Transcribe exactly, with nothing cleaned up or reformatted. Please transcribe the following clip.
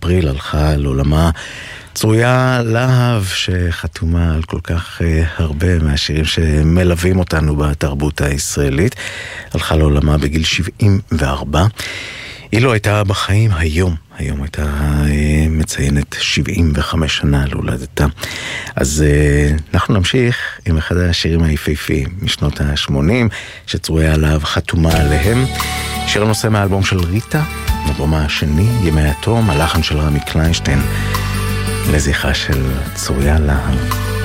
באפריל הלכה לעולמה צרויה להב, שחתומה על כל כך הרבה מהשירים שמלווים אותנו בתרבות הישראלית. הלכה לעולמה בגיל שבעים וארבע. היא לא הייתה בחיים היום, היום הייתה מציינת שבעים וחמש שנה להולדתה. אז אנחנו נמשיך עם אחד השירים היפהפיים משנות ה-שמונים, שצרויה עליו חתומה עליהם. שיר הנושא מהאלבום של ריטה, האלבום השני, ימי התום, הלחן של רמי קליינשטיין, לזכרה של צרויה להב.